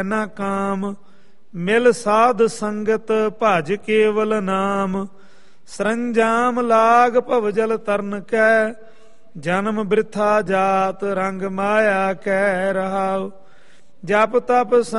ਨਾ ਕਾਮ। ਮਿਲ ਸਾਧ ਸੰਗਤ ਭਜ ਕੇਵਲ ਨਾਮ। ਸਰੰਜਾਮ ਲਾਗ ਭਵਜਲ ਤਰਨ ਕੈ। ਜਨਮ ਬ੍ਰਿਥਾ ਜਾਤ ਰੰਗ ਮਾਇਆ ਕੈ। ਰਹਾਉ ਜਪ ਤਪ